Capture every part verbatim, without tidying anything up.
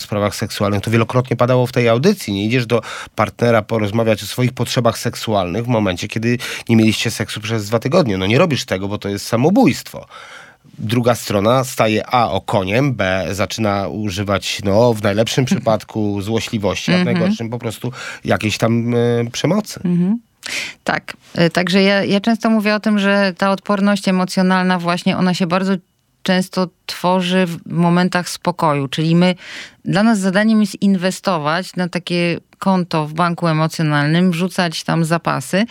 sprawach seksualnych. To wielokrotnie padało w tej audycji. Nie idziesz do partnera porozmawiać o swoich potrzebach seksualnych w momencie, kiedy nie mieliście seksu przez dwa tygodnie. No nie robisz tego, bo to jest samobójstwo. Druga strona staje A okoniem, B zaczyna używać, no w najlepszym przypadku złośliwości, a w najgorszym po prostu jakiejś tam y, przemocy. Mhm. Tak. Także ja, ja często mówię o tym, że ta odporność emocjonalna właśnie, ona się bardzo często tworzy w momentach spokoju. Czyli my, dla nas zadaniem jest inwestować na takie konto w banku emocjonalnym, wrzucać tam zapasy,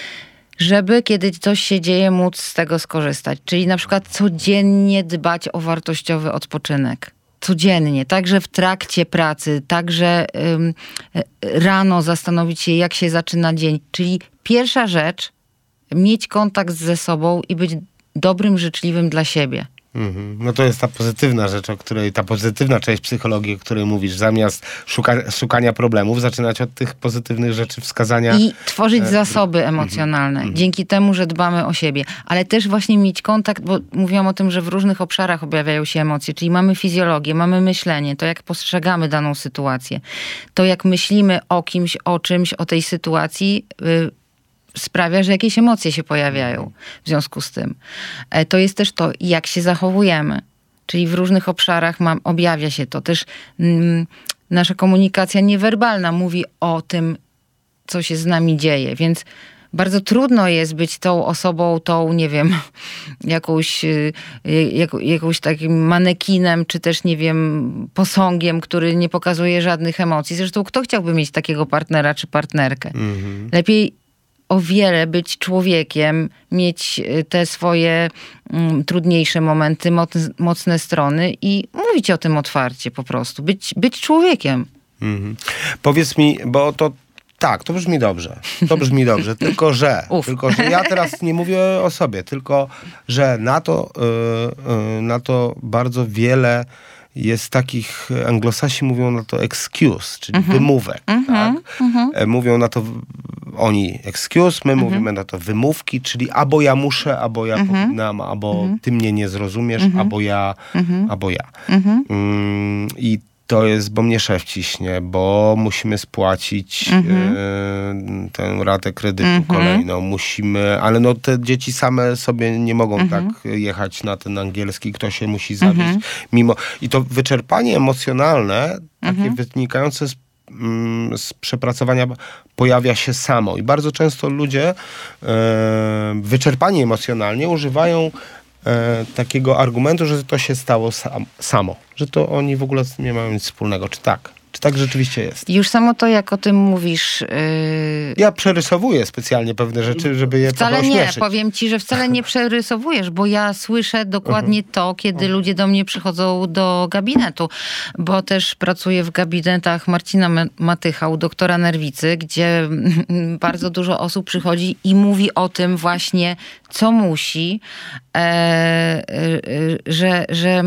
żeby kiedy coś się dzieje, móc z tego skorzystać. Czyli na przykład codziennie dbać o wartościowy odpoczynek. Codziennie, także w trakcie pracy, także ym, rano zastanowić się, jak się zaczyna dzień. Czyli pierwsza rzecz, mieć kontakt ze sobą i być dobrym, życzliwym dla siebie. Mhm. No to jest ta pozytywna rzecz, o której, ta pozytywna część psychologii, o której mówisz. Zamiast szuka, szukania problemów, zaczynać od tych pozytywnych rzeczy, wskazania. I tworzyć zasoby emocjonalne. Mhm. Dzięki temu, że dbamy o siebie. Ale też właśnie mieć kontakt, bo mówiłam o tym, że w różnych obszarach objawiają się emocje. Czyli mamy fizjologię, mamy myślenie, to jak postrzegamy daną sytuację. To jak myślimy o kimś, o czymś, o tej sytuacji, yy, sprawia, że jakieś emocje się pojawiają w związku z tym. To jest też to, jak się zachowujemy. Czyli w różnych obszarach mam, objawia się to. Też mm, nasza komunikacja niewerbalna mówi o tym, co się z nami dzieje. Więc bardzo trudno jest być tą osobą, tą, nie wiem, jakąś, jak, jakąś takim manekinem, czy też, nie wiem, posągiem, który nie pokazuje żadnych emocji. Zresztą kto chciałby mieć takiego partnera czy partnerkę? Mhm. Lepiej o wiele być człowiekiem, mieć te swoje mm, trudniejsze momenty, mocne, mocne strony i mówić o tym otwarcie po prostu. Być, być człowiekiem. Mhm. Powiedz mi, bo to tak, to brzmi dobrze. To brzmi dobrze, tylko że, tylko że ja teraz nie mówię o sobie, tylko że na to, yy, yy, na to bardzo wiele jest takich, anglosasi mówią na to excuse, czyli mm-hmm. wymówek. Mm-hmm. Tak? Mm-hmm. Mówią na to oni excuse, my mm-hmm. mówimy na to wymówki, czyli albo ja muszę, albo ja mm-hmm. powinnam, albo mm-hmm. ty mnie nie zrozumiesz, mm-hmm. albo ja, mm-hmm. albo ja. Mm-hmm. Mm, I to jest, bo mnie szef ciśnie, bo musimy spłacić mm-hmm. y, tę ratę kredytu mm-hmm. kolejną. Musimy, ale no te dzieci same sobie nie mogą mm-hmm. tak jechać na ten angielski, kto się musi zawieźć. Mm-hmm. Mimo, i to wyczerpanie emocjonalne, takie mm-hmm. wynikające z, mm, z przepracowania, pojawia się samo. I bardzo często ludzie y, wyczerpani emocjonalnie używają E, takiego argumentu, że to się stało sam, samo. Że to oni w ogóle z tym nie mają nic wspólnego. Czy tak? Czy tak rzeczywiście jest? Już samo to, jak o tym mówisz... Yy... Ja przerysowuję specjalnie pewne rzeczy, żeby je wcale trochę nie, ośmieszyć. powiem ci, że wcale nie przerysowujesz, bo ja słyszę dokładnie uh-huh. to, kiedy uh-huh. ludzie do mnie przychodzą do gabinetu, bo też pracuję w gabinetach Marcina Matycha, u doktora Nerwicy, gdzie bardzo dużo osób przychodzi i mówi o tym właśnie, co musi, e, e, że, że e,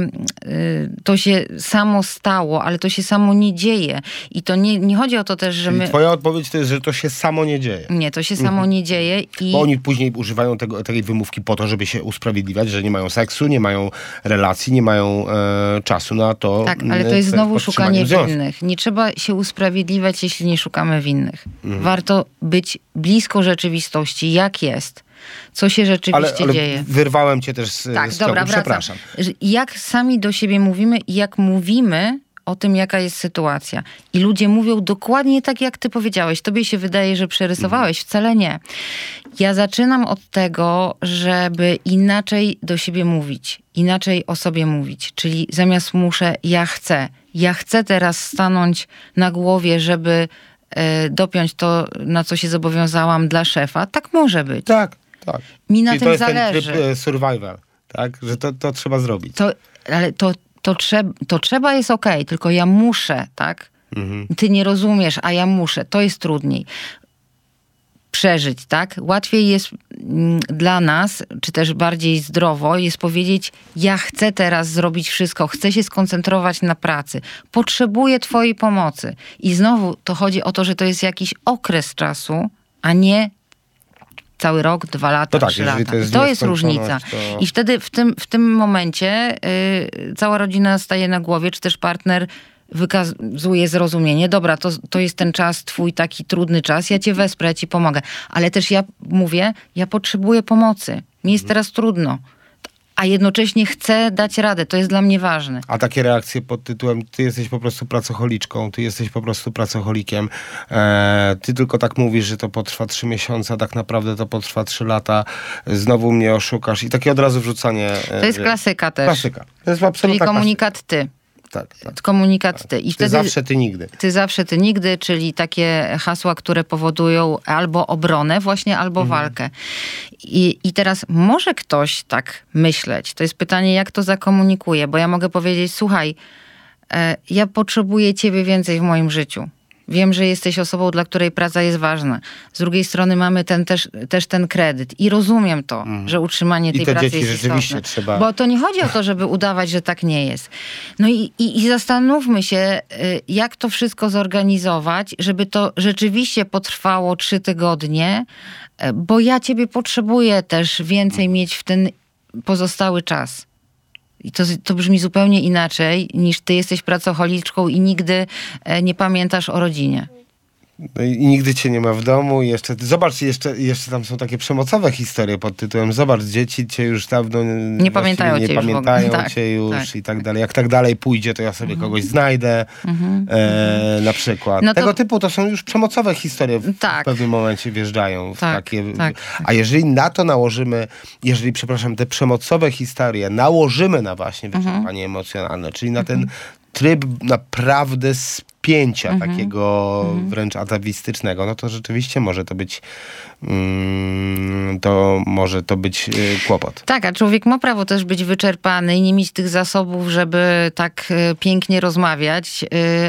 to się samo stało, ale to się samo nie dzieje. I to nie, nie chodzi o to też, że Czyli my... twoja odpowiedź to jest, że to się samo nie dzieje. Nie, to się samo mhm. nie dzieje i... Bo oni później używają tego, tej wymówki po to, żeby się usprawiedliwiać, że nie mają seksu, nie mają relacji, nie mają e, czasu na to. Tak, ale to jest znowu szukanie winnych. Nie trzeba się usprawiedliwiać, jeśli nie szukamy winnych. Mhm. Warto być blisko rzeczywistości, jak jest. Co się rzeczywiście ale, ale dzieje. Wyrwałem cię też z, tak, z dobra, toku, przepraszam. Jak sami do siebie mówimy i jak mówimy o tym, jaka jest sytuacja. I ludzie mówią dokładnie tak, jak ty powiedziałeś. Tobie się wydaje, że przerysowałeś. Wcale nie. Ja zaczynam od tego, żeby inaczej do siebie mówić. Inaczej o sobie mówić. Czyli zamiast muszę, ja chcę. Ja chcę teraz stanąć na głowie, żeby e, dopiąć to, na co się zobowiązałam dla szefa. Tak może być. Tak, tak. Mi na Czyli tym to jest zależy. Ten tryb survival, tak? Że to, to trzeba zrobić. To, ale to To, trzeba, to trzeba jest okej, okay, tylko ja muszę, tak? Mhm. Ty nie rozumiesz, a ja muszę. To jest trudniej. Przeżyć, tak? Łatwiej jest mm, dla nas, czy też bardziej zdrowo, jest powiedzieć, ja chcę teraz zrobić wszystko, chcę się skoncentrować na pracy. Potrzebuję twojej pomocy. I znowu to chodzi o to, że to jest jakiś okres czasu, a nie cały rok, dwa lata, tak, trzy lata. To jest, to jest różnica. To... I wtedy w tym, w tym momencie yy, cała rodzina staje na głowie, czy też partner wykazuje zrozumienie. Dobra, to, to jest ten czas twój taki trudny czas, ja cię wesprę, ja ci pomogę. Ale też ja mówię, ja potrzebuję pomocy. Mi jest teraz trudno. A jednocześnie chcę dać radę. To jest dla mnie ważne. A takie reakcje pod tytułem ty jesteś po prostu pracocholiczką, ty jesteś po prostu pracocholikiem, e, ty tylko tak mówisz, że to potrwa trzy miesiące, a tak naprawdę to potrwa trzy lata, znowu mnie oszukasz i takie od razu wrzucanie. E, to jest klasyka też. Klasyka. To jest absolutna Czyli komunikat ty. Tak, tak. Komunikat tak. ty. I ty wtedy, zawsze, ty nigdy. Ty zawsze, ty nigdy, czyli takie hasła, które powodują albo obronę właśnie, albo mhm. walkę. I, I teraz może ktoś tak myśleć. To jest pytanie, jak to zakomunikuje, bo ja mogę powiedzieć, słuchaj, e, ja potrzebuję ciebie więcej w moim życiu. Wiem, że jesteś osobą, dla której praca jest ważna. Z drugiej strony mamy ten, też, też ten kredyt. I rozumiem to, mm. że utrzymanie tej I te pracy dzieci jest rzeczywiście istotne. Trzeba... Bo to nie chodzi o to, żeby udawać, że tak nie jest. No i, i, i zastanówmy się, jak to wszystko zorganizować, żeby to rzeczywiście potrwało trzy tygodnie, bo ja ciebie potrzebuję też więcej mieć w ten pozostały czas. I to, to brzmi zupełnie inaczej, niż ty jesteś pracocholiczką i nigdy nie pamiętasz o rodzinie. No i nigdy cię nie ma w domu. I jeszcze, zobacz, jeszcze, jeszcze tam są takie przemocowe historie pod tytułem zobacz, dzieci cię już dawno nie pamiętają, nie cię, pamiętają już tak, cię już tak. i tak dalej. Jak tak dalej pójdzie, to ja sobie mhm. kogoś znajdę. Mhm. E, na przykład. No to... Tego typu to są już przemocowe historie. W, tak. w pewnym momencie wjeżdżają w tak, takie... Tak. A jeżeli na to nałożymy, jeżeli, przepraszam, te przemocowe historie nałożymy na właśnie wyczerpanie mhm. emocjonalne, czyli na ten mhm. tryb naprawdę spięcia mm-hmm. takiego mm-hmm. wręcz atawistycznego, no to rzeczywiście może to być mm, to może to być y, kłopot. Tak, a człowiek ma prawo też być wyczerpany i nie mieć tych zasobów, żeby tak y, pięknie rozmawiać y,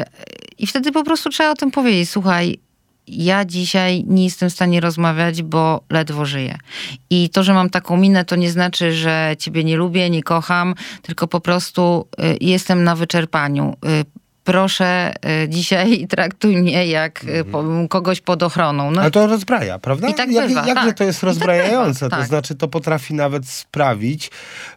i wtedy po prostu trzeba o tym powiedzieć. Słuchaj, ja dzisiaj nie jestem w stanie rozmawiać, bo ledwo żyję. I to, że mam taką minę, to nie znaczy, że ciebie nie lubię, nie kocham, tylko po prostu y, jestem na wyczerpaniu. Y, proszę, y, dzisiaj traktuj mnie jak y, po, kogoś pod ochroną. No. Ale to rozbraja, prawda? I tak jak, bywa. Jakże tak. to jest rozbrajające. Tak to tak. znaczy, to potrafi nawet sprawić,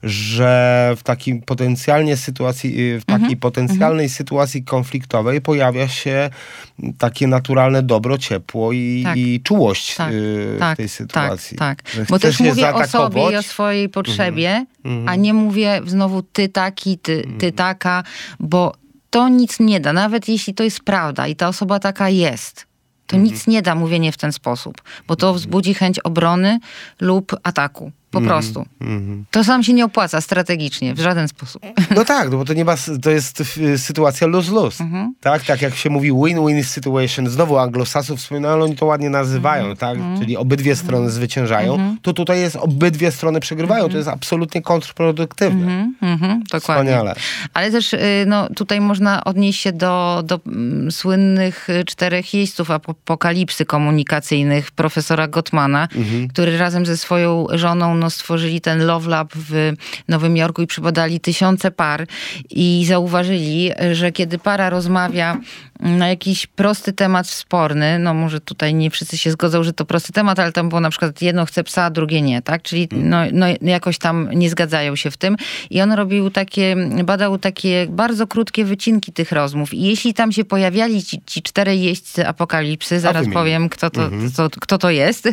że w takiej potencjalnie sytuacji, w takiej mm-hmm. potencjalnej mm-hmm. sytuacji konfliktowej pojawia się takie naturalne dobro, ciepło i, tak. i czułość tak. y, w tak. tej sytuacji. Tak, tak. Bo też mówię o sobie i o swojej potrzebie, mm-hmm. a nie mówię znowu ty taki, ty, ty taka, bo to nic nie da, nawet jeśli to jest prawda i ta osoba taka jest, to mm-hmm. nic nie da mówienie w ten sposób, bo to wzbudzi chęć obrony lub ataku. Po mm-hmm. prostu. Mm-hmm. To sam się nie opłaca strategicznie, w żaden sposób. No tak, no bo to nie ma, to jest sytuacja lose-lose. Mm-hmm. Tak, tak jak się mówi win-win situation, znowu anglosasów wspominają, ale oni to ładnie nazywają, mm-hmm. tak? Mm-hmm. Czyli obydwie strony mm-hmm. zwyciężają. Mm-hmm. To tutaj jest obydwie strony przegrywają. Mm-hmm. To jest absolutnie kontrproduktywne. Mm-hmm. Dokładnie. Wspaniale. Ale też no, tutaj można odnieść się do, do mm, słynnych czterech jeźdźców apokalipsy komunikacyjnych profesora Gottmana, mm-hmm. który razem ze swoją żoną no, stworzyli ten Love Lab w Nowym Jorku i przybadali tysiące par i zauważyli, że kiedy para rozmawia na jakiś prosty temat sporny, no może tutaj nie wszyscy się zgodzą, że to prosty temat, ale tam było na przykład jedno chce psa, a drugie nie, tak? Czyli no, no jakoś tam nie zgadzają się w tym i on robił takie, badał takie bardzo krótkie wycinki tych rozmów i jeśli tam się pojawiali ci, ci czterej jeźdźcy apokalipsy, zaraz powiem kto to, mhm. to, kto to jest,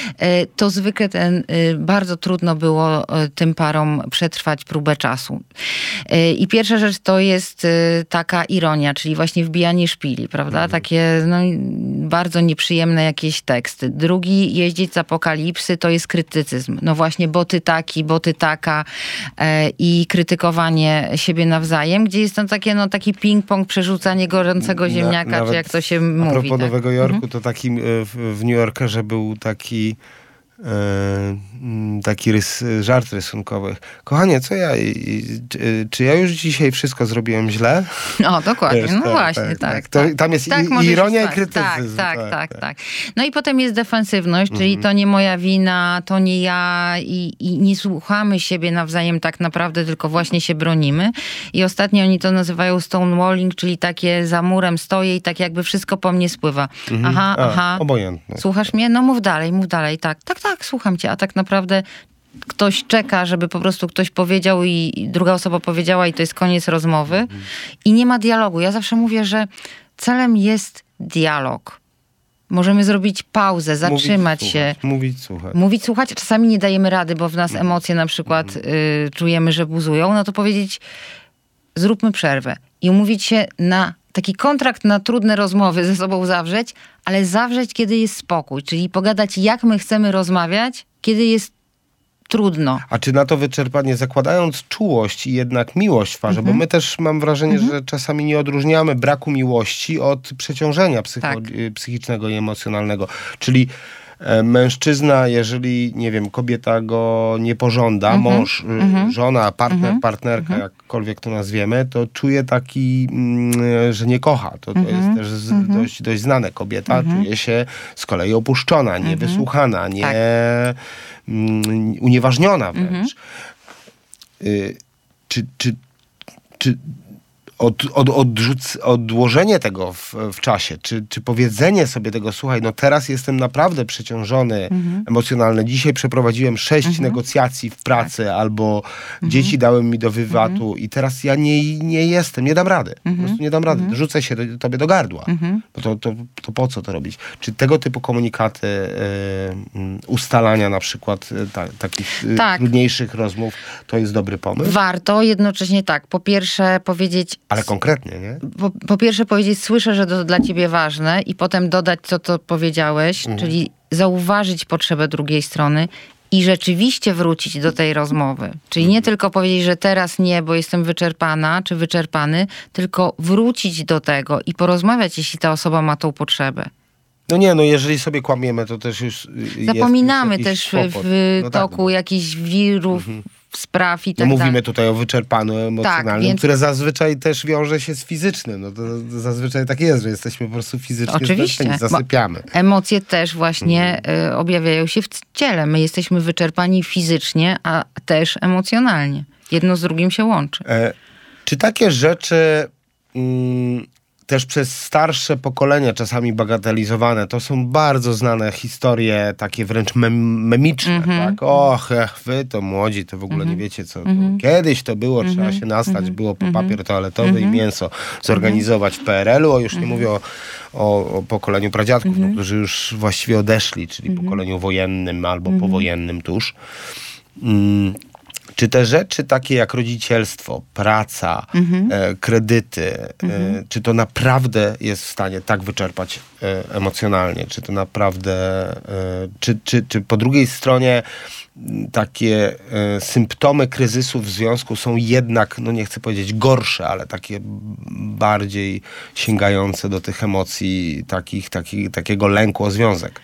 to zwykle ten bardzo trudno było tym parom przetrwać próbę czasu. I pierwsza rzecz to jest taka ironia, czyli właśnie wbijanie szpili, prawda? Mhm. Takie no, bardzo nieprzyjemne jakieś teksty. Drugi jeździec apokalipsy to jest krytycyzm. No właśnie, bo ty taki, bo ty taka e, i krytykowanie siebie nawzajem, gdzie jest to takie, no, taki ping-pong, przerzucanie gorącego ziemniaka, Na, czy jak to się a mówi. A propos tak? Nowego Jorku, mhm. to taki w, w New Yorkerze był taki taki rys, żart rysunkowy. Kochanie, co ja, czy ja już dzisiaj wszystko zrobiłem źle? O, dokładnie, no tak, właśnie, tak. tak. tak. To, tam jest tak, i, ironia tak, i krytycyzm. Tak, tak, tak, tak, tak. No i potem jest defensywność, czyli mhm. to nie moja wina, to nie ja i, i nie słuchamy siebie nawzajem tak naprawdę, tylko właśnie się bronimy. I ostatnio oni to nazywają stonewalling, czyli takie za murem stoję i tak jakby wszystko po mnie spływa. Mhm. Aha, A, aha. Obojętne. Słuchasz mnie? No mów dalej, mów dalej. Tak, tak, tak, słucham cię. A tak naprawdę ktoś czeka, żeby po prostu ktoś powiedział i druga osoba powiedziała i to jest koniec rozmowy. Mhm. I nie ma dialogu. Ja zawsze mówię, że celem jest dialog. Możemy zrobić pauzę, zatrzymać mówić, się. Słuchać, mówić, słuchać. Mówić, słuchać. Czasami nie dajemy rady, bo w nas emocje na przykład mm. y, czujemy, że buzują. No to powiedzieć, zróbmy przerwę. I umówić się na taki kontrakt na trudne rozmowy ze sobą zawrzeć, ale zawrzeć, kiedy jest spokój. Czyli pogadać, jak my chcemy rozmawiać, kiedy jest trudno. A czy na to wyczerpanie, zakładając czułość i jednak miłość w parze, mm-hmm. bo my też mam wrażenie, mm-hmm. że czasami nie odróżniamy braku miłości od przeciążenia psycho- tak. psychicznego i emocjonalnego. Czyli e, mężczyzna, jeżeli, nie wiem, kobieta go nie pożąda, mm-hmm. mąż, mm-hmm. żona, partner, mm-hmm. partnerka, mm-hmm. jakkolwiek to nazwiemy, to czuje taki, mm, że nie kocha. To, to mm-hmm. jest też z, mm-hmm. dość, dość znane. Kobieta mm-hmm. czuje się z kolei opuszczona, niewysłuchana, nie... Tak. unieważniona wręcz. Mhm. Y, czy, czy, czy od, od, odrzuc, odłożenie tego w, w czasie, czy, czy powiedzenie sobie tego, słuchaj, no teraz jestem naprawdę przeciążony mhm. emocjonalnie. Dzisiaj przeprowadziłem sześć mhm. negocjacji w pracy, tak. albo mhm. dzieci dałem mi do wywatu mhm. i teraz ja nie, nie jestem, nie dam rady. Mhm. Po prostu nie dam rady. Mhm. Rzucę się do, tobie do gardła. Mhm. Bo to, to, to po co to robić? Czy tego typu komunikaty, y, ustalania na przykład y, ta, takich y, tak. trudniejszych rozmów, to jest dobry pomysł? Warto jednocześnie tak. Po pierwsze powiedzieć... Ale konkretnie, nie? Po, po pierwsze powiedzieć, słyszę, że to dla ciebie ważne i potem dodać, co to powiedziałeś, mhm. czyli zauważyć potrzebę drugiej strony i rzeczywiście wrócić do tej rozmowy. Czyli mhm. nie tylko powiedzieć, że teraz nie, bo jestem wyczerpana czy wyczerpany, tylko wrócić do tego i porozmawiać, jeśli ta osoba ma tą potrzebę. No nie, no jeżeli sobie kłamiemy, to też już Zapominamy jest też kłopot. w no toku tak. jakichś wirów, mhm. spraw i tak no mówimy dalej. tutaj o wyczerpaniu emocjonalnym, tak, więc... które zazwyczaj też wiąże się z fizycznym. No to, to zazwyczaj tak jest, że jesteśmy po prostu fizycznie Oczywiście, zmęczeni, zasypiamy. Emocje też właśnie mhm. y, objawiają się w ciele. My jesteśmy wyczerpani fizycznie, a też emocjonalnie. Jedno z drugim się łączy. E, czy takie rzeczy... Mm, też przez starsze pokolenia czasami bagatelizowane. To są bardzo znane historie, takie wręcz mem- memiczne. Mm-hmm. Tak? Och, ech, wy to młodzi, to w ogóle mm-hmm. nie wiecie co. Mm-hmm. Kiedyś to było, mm-hmm. trzeba się nastać, mm-hmm. było po papier toaletowy mm-hmm. i mięso zorganizować w P R L u, a już mm-hmm. nie mówię o, o, o pokoleniu pradziadków, mm-hmm. no, którzy już właściwie odeszli, czyli mm-hmm. pokoleniu wojennym albo mm-hmm. powojennym tuż. Mm. Czy te rzeczy takie jak rodzicielstwo, praca, mhm. e, kredyty, mhm. e, czy to naprawdę jest w stanie tak wyczerpać e, emocjonalnie? Czy to naprawdę, e, czy, czy, czy po drugiej stronie takie e, symptomy kryzysu w związku są jednak, no nie chcę powiedzieć gorsze, ale takie bardziej sięgające do tych emocji, takich, takich, takiego lęku o związek?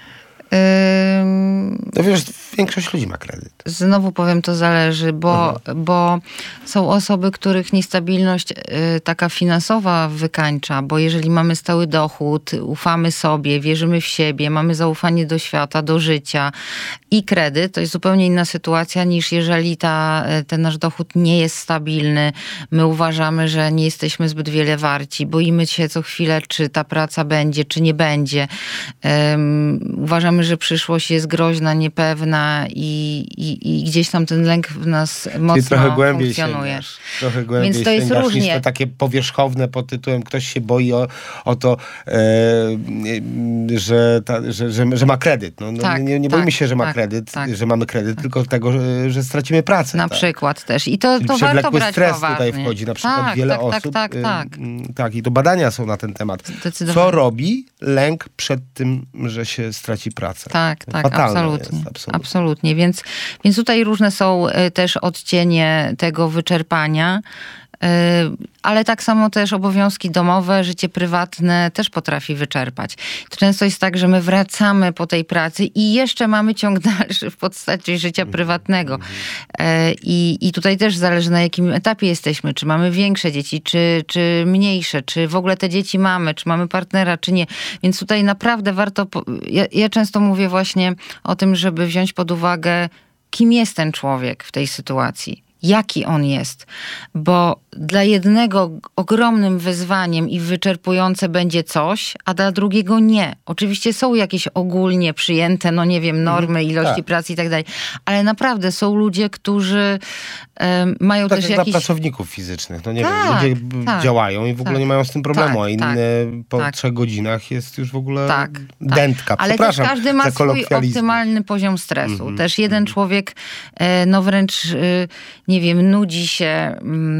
No wiesz, większość ludzi ma kredyt. Znowu powiem, to zależy, bo, bo są osoby, których niestabilność y, taka finansowa wykańcza, bo jeżeli mamy stały dochód, ufamy sobie, wierzymy w siebie, mamy zaufanie do świata, do życia i kredyt, to jest zupełnie inna sytuacja niż jeżeli ta, ten nasz dochód nie jest stabilny. My uważamy, że nie jesteśmy zbyt wiele warci, boimy się co chwilę, czy ta praca będzie, czy nie będzie. Um, uważamy, że przyszłość jest groźna, niepewna i, i, i gdzieś tam ten lęk w nas mocno trochę głębiej funkcjonuje. Sięgasz, trochę głębiej Więc to jest sięgasz, różnie. Niż to takie powierzchowne pod tytułem ktoś się boi o, o to, e, że, ta, że, że, że ma kredyt. No, tak, nie nie tak, boimy się, że ma tak, kredyt, tak, że mamy kredyt, tak. tylko tego, że, że stracimy pracę. Na tak. przykład też. I to, Czyli to warto brać stres poważnie. tutaj wchodzi. Na przykład tak, wiele tak, osób. Tak, tak, tak. Y, tak, i to badania są na ten temat. Co robi lęk przed tym, że się straci pracę? Tak, tak, Fatalne absolutnie. Jest, absolutnie. Absolutnie. Więc, więc tutaj różne są też odcienie tego wyczerpania. Ale tak samo też obowiązki domowe, życie prywatne też potrafi wyczerpać. To często jest tak, że my wracamy po tej pracy i jeszcze mamy ciąg dalszy w postaci życia prywatnego. I, i tutaj też zależy, na jakim etapie jesteśmy. Czy mamy większe dzieci, czy, czy mniejsze, czy w ogóle te dzieci mamy, czy mamy partnera, czy nie. Więc tutaj naprawdę warto... Ja, ja często mówię właśnie o tym, żeby wziąć pod uwagę, kim jest ten człowiek w tej sytuacji. jaki on jest. Bo dla jednego ogromnym wyzwaniem i wyczerpujące będzie coś, a dla drugiego nie. Oczywiście są jakieś ogólnie przyjęte, no nie wiem, normy, mm, ilości tak. pracy i tak dalej, ale naprawdę są ludzie, którzy um, mają tak też jak jakiś... dla pracowników fizycznych. No nie tak, wiem, ludzie tak, działają i w ogóle tak, nie mają z tym problemu, tak, a inne tak, po tak. trzech godzinach jest już w ogóle tak, dętka. Ale też każdy ma swój optymalny poziom stresu. Mm-hmm. Też jeden mm-hmm. człowiek, no wręcz, nie wiem, nudzi się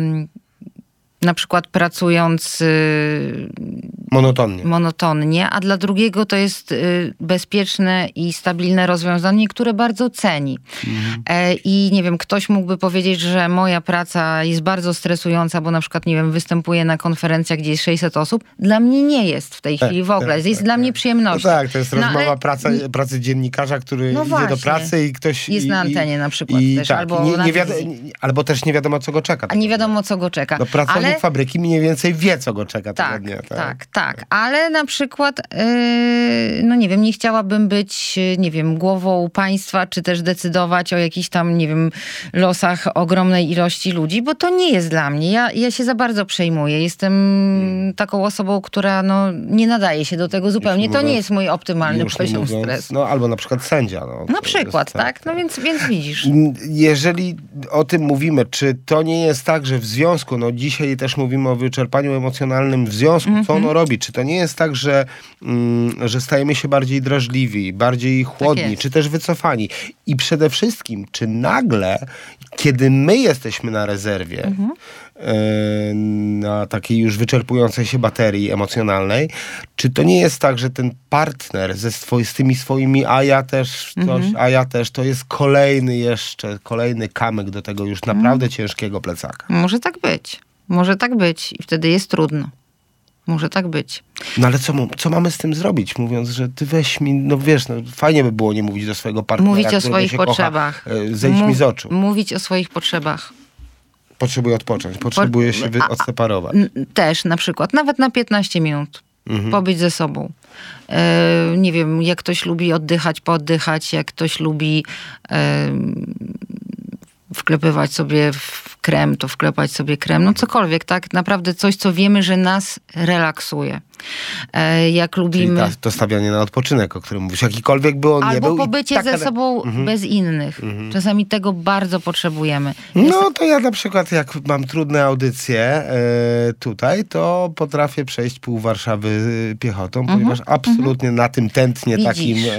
na przykład pracując monotonnie. monotonnie, a dla drugiego to jest bezpieczne i stabilne rozwiązanie, które bardzo ceni. Mhm. I nie wiem, ktoś mógłby powiedzieć, że moja praca jest bardzo stresująca, bo na przykład, nie wiem, występuję na konferencjach, gdzie jest sześćset osób. Dla mnie nie jest w tej chwili tak, w ogóle. Tak, jest tak, dla tak. mnie przyjemnością. No tak, to jest no, rozmowa ale... praca, pracy dziennikarza, który no idzie właśnie. do pracy i ktoś... Jest i, na antenie na przykład i, też. Tak, albo, nie, na nie wiado- albo też nie wiadomo, co go czeka. A nie wiadomo, co go czeka. No, pracownik ale... fabryki mniej więcej wie, co go czeka tak, tego dnia. Tak, tak, tak. Ale na przykład, yy, no nie wiem, nie chciałabym być, nie wiem, głową państwa, czy też decydować o jakichś tam, nie wiem, losach ogromnej ilości ludzi, bo to nie jest dla mnie. Ja, ja się za bardzo przejmuję. Jestem hmm. taką osobą, która no, nie nadaje się do tego zupełnie. Mówiąc, to nie jest mój optymalny poziom stresu. No albo na przykład sędzia. No, na przykład, jest, tak? No więc, więc widzisz. Jeżeli o tym mówimy, czy to nie jest tak, że w związku, no dzisiaj też mówimy o wyczerpaniu emocjonalnym w związku, mm-hmm. co ono robi? Czy to nie jest tak, że, mm, że stajemy się bardziej drażliwi, bardziej chłodni, tak czy też wycofani? I przede wszystkim, czy nagle, kiedy my jesteśmy na rezerwie, mm-hmm. yy, na takiej już wyczerpującej się baterii emocjonalnej, czy to nie jest tak, że ten partner ze swoi, z tymi swoimi, a ja też coś, mm-hmm. a ja też, to jest kolejny jeszcze, kolejny kamyk do tego już naprawdę mm. ciężkiego plecaka? Może tak być. Może tak być i wtedy jest trudno. Może tak być. No ale co, co mamy z tym zrobić? Mówiąc, że ty weź mi, no wiesz, no, fajnie by było nie mówić do swojego partnera, mówić o swoich się potrzebach. Kocha, zejdź Mów, mi z oczu. Mówić o swoich potrzebach. Potrzebuję odpocząć, potrzebuję po, się wy- odseparować. Też na przykład, nawet na piętnaście minut. Mhm. Pobyć ze sobą. E, nie wiem, jak ktoś lubi oddychać, pooddychać, jak ktoś lubi e, wklepywać sobie w krem, to wklepać sobie krem, no cokolwiek, tak? Naprawdę coś, co wiemy, że nas relaksuje. E, jak lubimy... Czyli ta, to stawianie na odpoczynek, o którym mówisz, jakikolwiek by on Albo nie był. Albo pobycie tak, ze ale... sobą mhm. bez innych. Mhm. Czasami tego bardzo potrzebujemy. Jest... No to ja na przykład, jak mam trudne audycje e, tutaj, to potrafię przejść pół Warszawy piechotą, mhm. ponieważ absolutnie mhm. na tym tętnie Widzisz. takim e,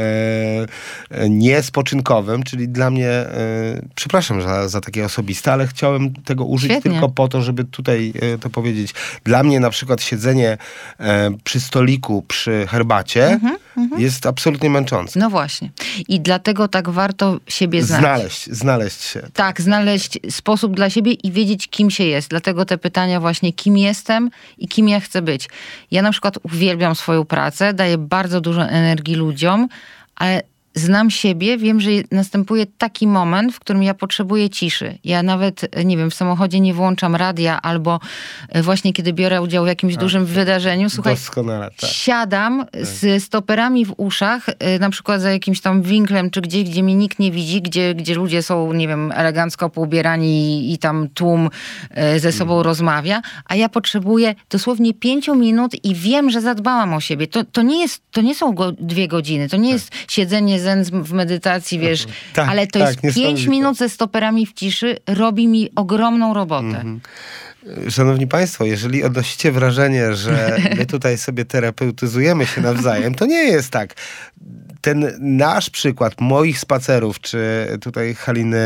e, niespoczynkowym, czyli dla mnie, e, przepraszam za, za takie osobiste, ale chciałem tego użyć Świetnie. tylko po to, żeby tutaj e, to powiedzieć. Dla mnie na przykład siedzenie e, przy stoliku, przy herbacie mhm, jest absolutnie męczące. No właśnie. I dlatego tak warto siebie znać. Znaleźć, znaleźć się. Tak, znaleźć sposób dla siebie i wiedzieć, kim się jest. Dlatego te pytania właśnie, kim jestem i kim ja chcę być. Ja na przykład uwielbiam swoją pracę, daję bardzo dużo energii ludziom, ale znam siebie, wiem, że następuje taki moment, w którym ja potrzebuję ciszy. Ja nawet, nie wiem, w samochodzie nie włączam radia, albo właśnie kiedy biorę udział w jakimś A, dużym wydarzeniu, słuchaj, doskonale, tak. siadam tak. z stoperami w uszach, na przykład za jakimś tam winklem, czy gdzieś, gdzie mnie nikt nie widzi, gdzie, gdzie ludzie są, nie wiem, elegancko poubierani i, i tam tłum ze sobą hmm. rozmawia, a ja potrzebuję dosłownie pięciu minut i wiem, że zadbałam o siebie. To, to, nie, jest, to nie są go, dwie godziny, to nie tak. jest siedzenie zen w medytacji, wiesz, tak, ale to tak, jest pięć minut ze stoperami w ciszy, robi mi ogromną robotę. Mhm. Szanowni Państwo, jeżeli odnosicie wrażenie, że my tutaj sobie terapeutyzujemy się nawzajem, to nie jest tak. Ten nasz przykład moich spacerów, czy tutaj Haliny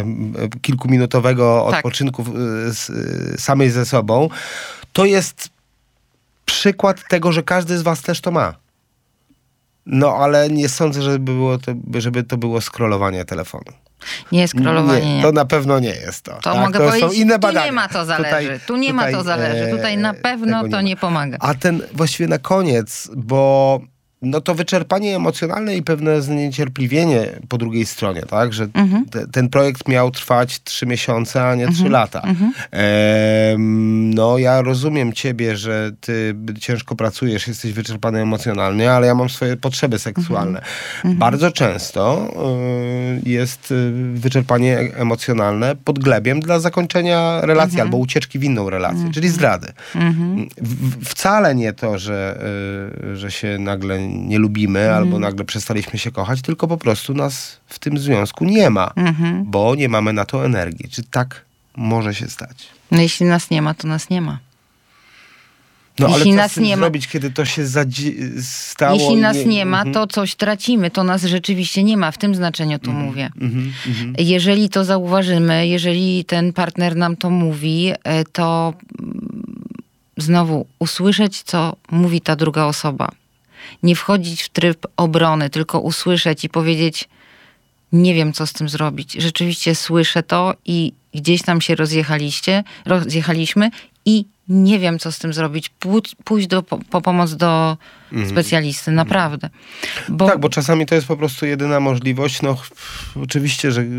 kilkuminutowego tak. odpoczynku samej ze sobą, to jest przykład tego, że każdy z was też to ma. No, ale nie sądzę, żeby, było to, żeby to było scrollowanie telefonu. Nie jest scrollowanie. Nie, to na pewno nie jest to. To tak? mogę to powiedzieć, są inne badania. Tu nie ma to zależy. Tutaj, tutaj, tu nie ma to zależy. Tutaj na pewno nie to ma. nie pomaga. A ten właściwie na koniec, bo no to wyczerpanie emocjonalne i pewne zniecierpliwienie po drugiej stronie, tak? Że mhm. te, ten projekt miał trwać trzy miesiące, a nie trzy mhm. lata. Mhm. E, no ja rozumiem ciebie, że ty ciężko pracujesz, jesteś wyczerpany emocjonalnie, ale ja mam swoje potrzeby seksualne. Mhm. Bardzo często y, jest wyczerpanie emocjonalne podglebiem dla zakończenia relacji mhm. albo ucieczki w inną relację, mhm. czyli zdrady. Mhm. W, wcale nie to, że, y, że się nagle nie lubimy mhm. albo nagle przestaliśmy się kochać, tylko po prostu nas w tym związku nie ma, mhm. bo nie mamy na to energii. Czy tak może się stać? No jeśli nas nie ma, to nas nie ma. No jeśli ale co nas z tym nie zrobić, ma, kiedy to się zadzi- stało? Jeśli nas nie, nie ma, mhm. to coś tracimy. To nas rzeczywiście nie ma. W tym znaczeniu to mhm. mówię. Mhm. Mhm. Jeżeli to zauważymy, jeżeli ten partner nam to mówi, to znowu usłyszeć, co mówi ta druga osoba. Nie wchodzić w tryb obrony, tylko usłyszeć i powiedzieć, nie wiem, co z tym zrobić. Rzeczywiście słyszę to i gdzieś tam się rozjechaliście, rozjechaliśmy i nie wiem, co z tym zrobić. Pójdź, pójdź do, po, po pomoc do mm. specjalisty, naprawdę. Bo... Tak, bo czasami to jest po prostu jedyna możliwość. No, oczywiście, że,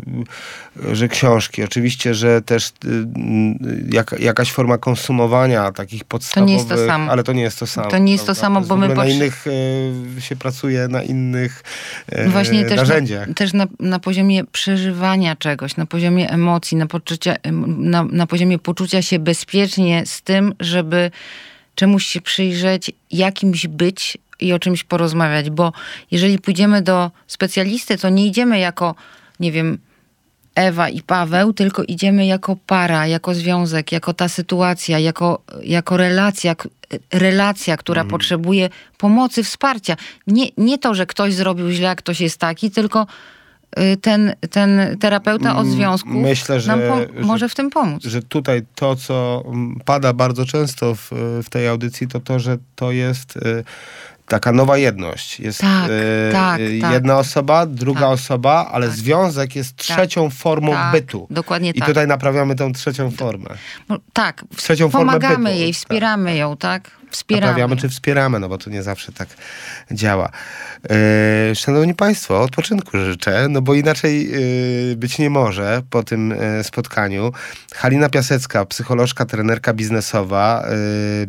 że książki, oczywiście, że też jak, jakaś forma konsumowania takich podstawowych, to nie jest to samo. Ale to nie jest to samo. To nie jest to samo, bo my na potrze- innych e, się pracuje, na innych e, Właśnie narzędziach. Też, na, też na, na poziomie przeżywania czegoś, na poziomie emocji, na, poczucia, na, na poziomie poczucia się bezpiecznie z tym, żeby czemuś się przyjrzeć, jakimś być i o czymś porozmawiać, bo jeżeli pójdziemy do specjalisty, to nie idziemy jako, nie wiem, Ewa i Paweł, tylko idziemy jako para, jako związek, jako ta sytuacja, jako, jako relacja, relacja, która mm. potrzebuje pomocy, wsparcia. Nie, nie to, że ktoś zrobił źle, a ktoś jest taki, tylko ten, ten terapeuta od związków Myślę, że, nam po- może że, w tym pomóc. Że tutaj to, co pada bardzo często w, w tej audycji, to to, że to jest taka nowa jedność. Jest tak, e, tak, jedna tak. osoba, druga tak, osoba, ale tak. związek jest trzecią tak, formą tak, bytu. Dokładnie I tak. tutaj naprawiamy tą trzecią formę. Tak, trzecią pomagamy formę bytu. jej, wspieramy tak. ją, tak? Wspieramy. Naprawiamy czy wspieramy, no bo to nie zawsze tak działa. E, szanowni Państwo, odpoczynku życzę, no bo inaczej e, być nie może po tym e, spotkaniu. Halina Piasecka, psycholożka, trenerka biznesowa, e,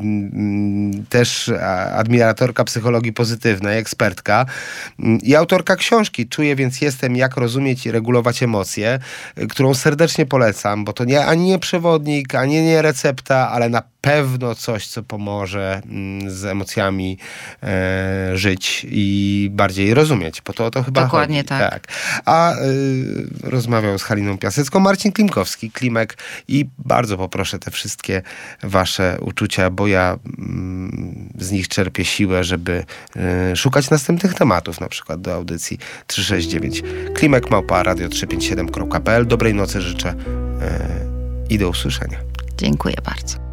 m, też admiratorka psychologii pozytywnej, ekspertka m, i autorka książki Czuję, więc jestem, jak rozumieć i regulować emocje, e, którą serdecznie polecam, bo to nie, ani nie przewodnik, ani nie recepta, ale na pewno coś, co pomoże z emocjami e, żyć i bardziej rozumieć, bo to o to chyba Dokładnie chodzi. tak. tak. A y, rozmawiał z Haliną Piasecką Marcin Klimkowski, Klimek, i bardzo poproszę te wszystkie wasze uczucia, bo ja mm, z nich czerpię siłę, żeby y, szukać następnych tematów, na przykład do audycji trzysta sześćdziesiąt dziewięć. Klimek małpa radio trzysta pięćdziesiąt siedem kropka p l. Dobrej nocy życzę y, i do usłyszenia. Dziękuję bardzo.